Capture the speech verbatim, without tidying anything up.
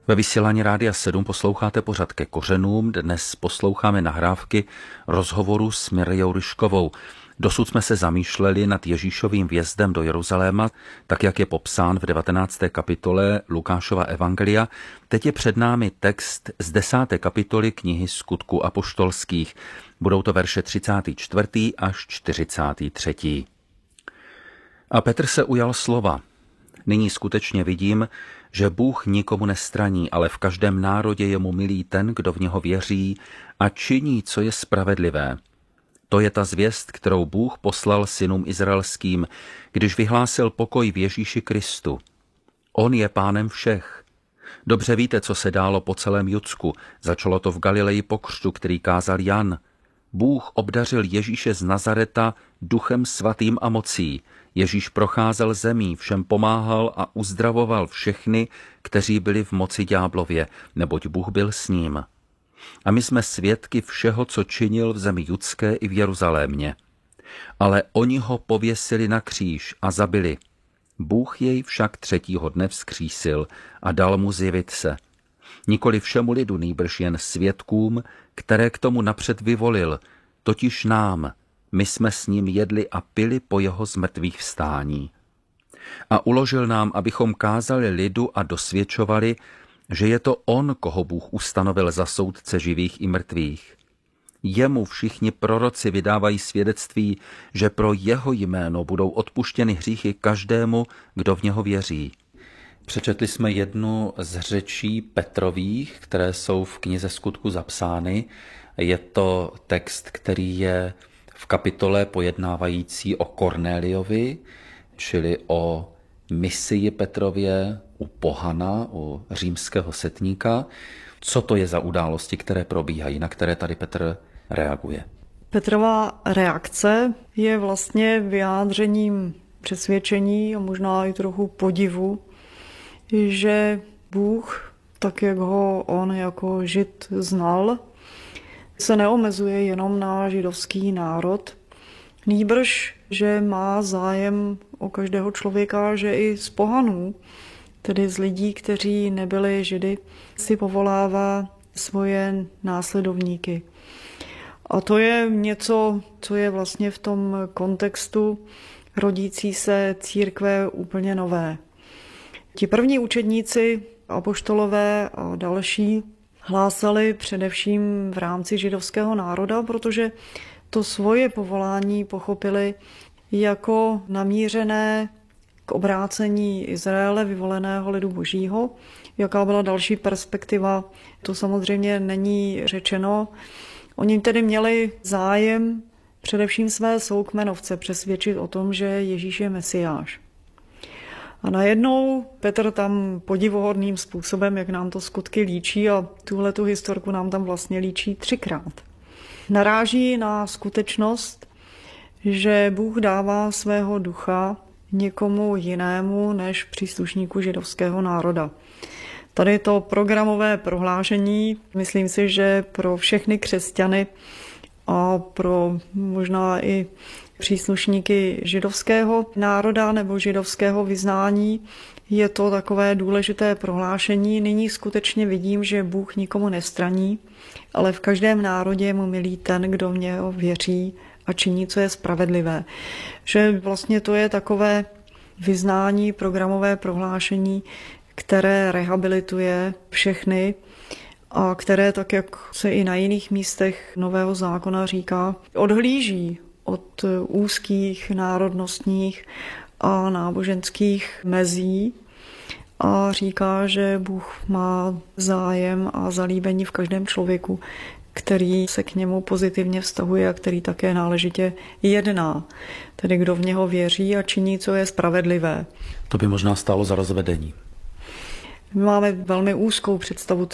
Ve vysílání Rádia sedm posloucháte pořad Ke kořenům. Dnes posloucháme nahrávky rozhovoru s Mirjou Ryškovou. Dosud jsme se zamýšleli nad Ježíšovým vjezdem do Jeruzaléma, tak jak je popsán v devatenácté kapitole Lukášova evangelia. Teď je před námi text z desáté kapitoly knihy Skutků apoštolských. Budou to verše třicátý čtvrtý až čtyřicátý třetí. A Petr se ujal slova. Nyní skutečně vidím, že Bůh nikomu nestraní, ale v každém národě je mu milý ten, kdo v něho věří a činí, co je spravedlivé. To je ta zvěst, kterou Bůh poslal synům izraelským, když vyhlásil pokoj v Ježíši Kristu. On je pánem všech. Dobře víte, co se dálo po celém Judsku. Začalo to v Galileji po křtu, který kázal Jan. Bůh obdařil Ježíše z Nazareta duchem svatým a mocí. Ježíš procházel zemí, všem pomáhal a uzdravoval všechny, kteří byli v moci ďáblově, neboť Bůh byl s ním. A my jsme svědky všeho, co činil v zemi judské i v Jeruzalémě. Ale oni ho pověsili na kříž a zabili. Bůh jej však třetího dne vzkřísil a dal mu zjevit se. Nikoli všemu lidu, nýbrž jen svědkům, které k tomu napřed vyvolil, totiž nám. My jsme s ním jedli a pili po jeho zmrtvých vstání. A uložil nám, abychom kázali lidu a dosvědčovali, že je to on, koho Bůh ustanovil za soudce živých i mrtvých. Jemu všichni proroci vydávají svědectví, že pro jeho jméno budou odpuštěny hříchy každému, kdo v něho věří. Přečetli jsme jednu z řečí Petrových, které jsou v knize Skutků zapsány. Je to text, který je v kapitole pojednávající o Kornéliovi, čili o misii Petrově u pohana, u římského setníka. Co to je za události, které probíhají, na které tady Petr reaguje? Petrova reakce je vlastně vyjádřením přesvědčení a možná i trochu podivu, že Bůh, tak jak ho on jako Žid znal, se neomezuje jenom na židovský národ, nýbrž, že má zájem o každého člověka, že i z pohanů, tedy z lidí, kteří nebyli Židy, si povolává svoje následovníky. A to je něco, co je vlastně v tom kontextu rodící se církve úplně nové. Ti první učedníci, apoštolové a další, hlásali především v rámci židovského národa, protože to svoje povolání pochopili jako namířené k obrácení Izraele, vyvoleného lidu božího. Jaká byla další perspektiva, to samozřejmě není řečeno. Oni tedy měli zájem především své soukmenovce přesvědčit o tom, že Ježíš je Mesiáš. A najednou Petr tam podivuhodným způsobem, jak nám to skutky líčí, a tuhletu historku nám tam vlastně líčí třikrát, naráží na skutečnost, že Bůh dává svého ducha někomu jinému než příslušníku židovského národa. Tady to programové prohlášení, myslím si, že pro všechny křesťany a pro možná i příslušníky židovského národa nebo židovského vyznání je to takové důležité prohlášení. Nyní skutečně vidím, že Bůh nikomu nestraní, ale v každém národě je mu milý ten, kdo v něho věří a činí, co je spravedlivé. Že vlastně to je takové vyznání, programové prohlášení, které rehabilituje všechny a které, tak jak se i na jiných místech Nového zákona říká, odhlíží od úzkých národnostních a náboženských mezí a říká, že Bůh má zájem a zalíbení v každém člověku, který se k němu pozitivně vztahuje a který také náležitě jedná. Tedy kdo v něho věří a činí, co je spravedlivé. To by možná stálo za rozvedení. My máme velmi úzkou představu